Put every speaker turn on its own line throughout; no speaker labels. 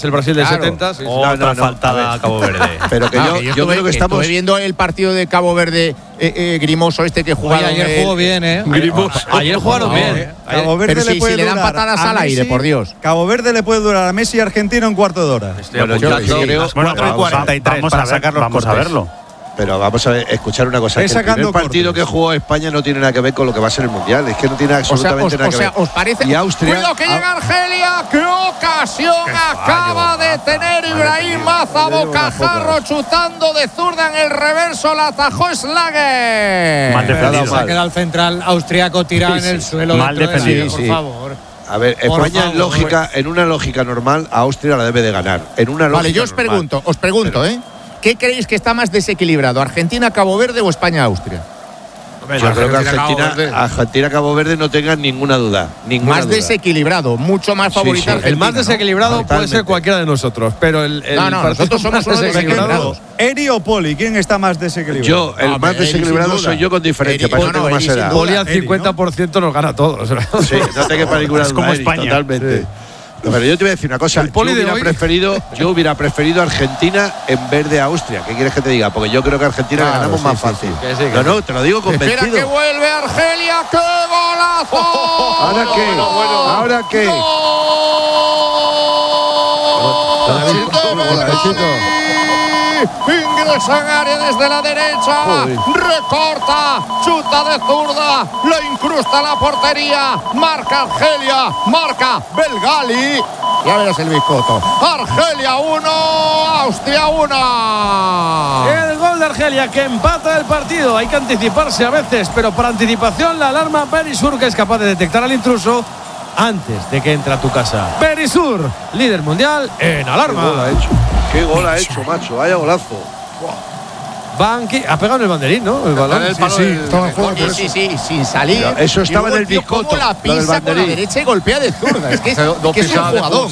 el Brasil del 70. Sí,
Otra faltada a Cabo Verde.
Pero que yo creo que estamos.
Estuve viendo el partido de Cabo Verde, Grimoso que jugaron.
Oye, ayer jugó bien,
Ayer jugaron bien.
Cabo Verde
pero
le puede
si le dan
durar
patadas
a
al aire,
Messi,
por Dios.
Cabo Verde le puede durar a Messi y Argentina un cuarto de hora.
Bueno, yo creo.
4:43 para sacar los cortes. Vamos a verlo.
Pero vamos a ver, escuchar una cosa.
Estáis
El primer
sacando
partido
cortes.
que jugó España no tiene nada que ver con lo que va a ser el Mundial. Es que no tiene absolutamente nada que ver.
¿os parece?
Y Austria.
Cuidado que llega Argelia. ¡Qué ocasión acaba de tener Ibrahim Maza! Bocajarro chutando de zurda en el reverso. La atajó Schlager.
Mal defendido.
Se ha quedado el central austriaco tirado en el suelo.
Mal
dentro del área,
defendido.
por favor.
A ver,
Por
España
favor.
en una lógica normal, a Austria la debe de ganar. En una lógica
Vale, yo os pregunto, ¿qué creéis que está más desequilibrado? ¿Argentina, Cabo Verde o España, Austria?
Yo creo que Argentina, Cabo Verde no tengan ninguna duda.
Más desequilibrado, mucho más favorita Argentina.
El más desequilibrado puede ser
Totalmente.
cualquiera de nosotros, pero el
nosotros somos unos desequilibrados.
Eri o Poli, ¿quién está más desequilibrado?
Yo, el más
Eri,
desequilibrado
sin duda.
soy yo con diferencia.
Eri,
Para eso tengo más
Eri, sin
edad.
duda.
Poli al 50% nos gana a todos.
Sí, no te quepa ninguna duda.
Es como
Eri,
España.
Totalmente. No, pero yo te voy a decir una cosa.
El Poli de hoy.
Yo hubiera preferido Argentina en vez de Austria. ¿Qué quieres que te diga? Porque yo creo que Argentina
Claro,
ganamos
sí,
más
sí,
fácil.
sí. Que sí, que
No, te lo digo
Espera
convencido.
que vuelve Argelia. ¡Qué golazo!
¿Ahora qué? ¿Ahora qué?
Ingresa en área desde la derecha. Recorta. Chuta de zurda. Lo incrusta la portería. Marca Argelia. Marca Belgali. Ya verás el biscoto. Argelia 1, Austria 1.
El gol de Argelia que empata el partido. Hay que anticiparse a veces, pero por anticipación la alarma Berisur, que es capaz de detectar al intruso antes de que entre a tu casa. Berisur, líder mundial en alarma.
¿Qué gol ha hecho, macho? Vaya golazo.
Ha pegado en el banderín, ¿no? El balón.
Sí, sin salir.
Eso estaba
Y luego,
en el
tío,
biscoto,
cómo la
lo del
pisa con la
banderín.
derecha y golpea de zurda. Es que es un jugador,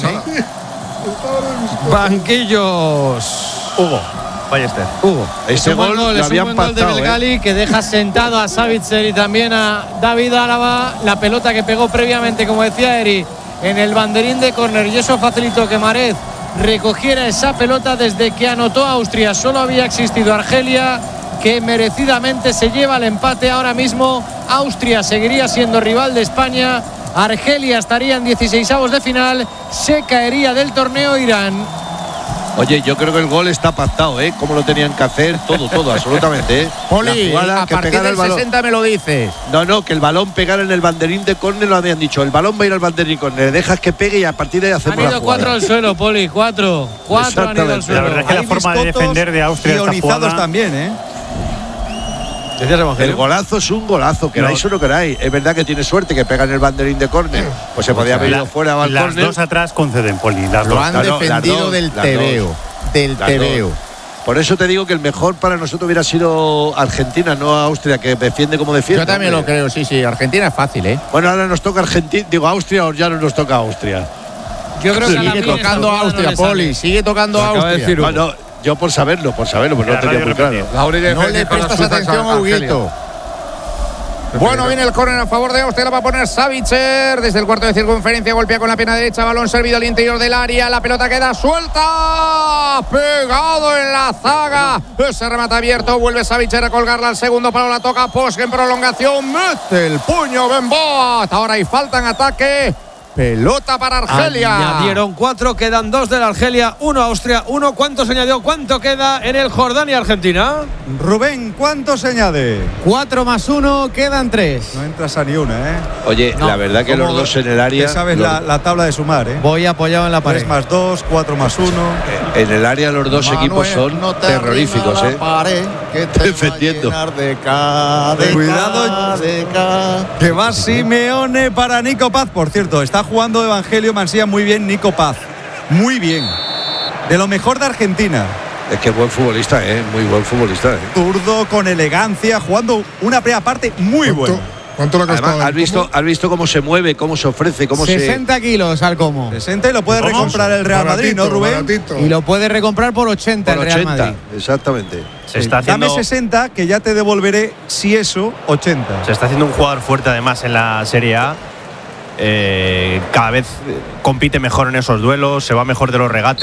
Banquillos.
Hugo Ballester.
Hugo.
Ese
Es un buen
gol lo
es un
habían
buen gol de
pactado,
Belgali que deja sentado a Savitzer y también a David Álava. La pelota que pegó previamente, como decía Eri, en el banderín de córner, y eso facilitó que Marez recogiera esa pelota. Desde que anotó Austria solo había existido Argelia, que merecidamente se lleva el empate. Ahora mismo Austria seguiría siendo rival de España. Argelia estaría en 16avos de final, se caería del torneo Irán.
Oye, yo creo que el gol está pactado, ¿eh? Cómo lo tenían que hacer, todo, absolutamente, ¿eh?
Poli,
La jugada
a
que
partir
pegara
del
el balón.
60 me lo dices.
No, que el balón pegara en el banderín de córner, lo habían dicho. El balón va a ir al banderín de córner, dejas que pegue y a partir de ahí hacemos
Han
la
ido
jugada.
4 al suelo, Poli, 4 han ido al
La
suelo.
verdad es que la
Hay
forma de
biscotos
defender de Austria esta
ionizados
jugada.
también, ¿eh?
Decías, Evangelio.
El golazo es un golazo, queráis o no queráis. Es verdad que tiene suerte que pega en el banderín de córner. Pues se podía haber ido fuera al
Las
córner.
dos atrás conceden, Poli. Las
Lo
dos.
han
Claro,
defendido
las dos,
del
las
tebeo.
dos.
Del
Las
tebeo.
dos. Por eso te digo que el mejor para nosotros hubiera sido Argentina, no Austria, que defiende como defiende.
Yo también lo
hombre.
creo, sí. Argentina es fácil, ¿eh?
Bueno, ahora nos toca Argentina, digo Austria, o ya no nos toca Austria.
Yo creo que
Sigue
también
tocando
esta
a Austria,
jugada no le sale.
Poli. Sigue tocando a
Acaba de
Austria.
decir Hugo.
No, yo por saberlo, pues no
La
tenía
radio
muy claro.
repetida.
No le prestas atención a Huguito. Bueno, viene el córner a favor de Austria, la va a poner Savitzer desde el cuarto de circunferencia, golpea con la pierna derecha, balón servido al interior del área, la pelota queda suelta, pegado en la zaga, ese remate abierto, vuelve Savitzer a colgarla al segundo palo, la toca Posch en prolongación, mete el puño Benboa, ahora hay falta en ataque. Pelota para Argelia.
Añadieron 4, quedan 2 de la Argelia, 1 Austria, 1. ¿Cuánto se añadió? ¿Cuánto queda en el Jordania-Argentina?
Rubén, ¿cuánto se añade?
4 más 1, quedan 3.
No entras a ni una, ¿eh?
Oye,
No,
la verdad que los
¿Cómo
dos en el área.
que sabes
los-
la tabla de sumar, ¿eh?
Voy apoyado en la
3
pared.
más 2, 4 más 1.
En el área los dos equipos son terroríficos, ¿eh? Defendiendo.
Cuidado, que va Simeone para Nico Paz. Por cierto, está jugando Evangelio Mansilla muy bien Nico Paz. Muy bien. De lo mejor de Argentina.
Es que es buen futbolista, muy buen futbolista.
Zurdo, con elegancia, jugando una primera parte muy buena.
¿Cuánto le ha costado?
Además, has visto cómo se mueve, cómo se ofrece, cómo
60 kilos al como.
60 y lo puede recomprar el Real Madrid, ¿no, Rubén?
Baratito.
Y lo puede recomprar por 80
por
el Real
80,
Madrid.
exactamente.
Se está haciendo,
Dame 60 que ya te devolveré, si eso, 80.
se está haciendo un jugador fuerte además en la Serie A. Cada vez compite mejor en esos duelos, se va mejor de los regates.